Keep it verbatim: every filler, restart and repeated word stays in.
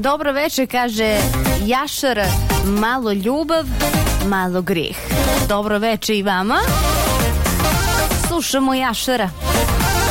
Dobro večer, kaže Jašar, malo ljubav, malo greh. Dobro večer i vama. Slušamo Jašara.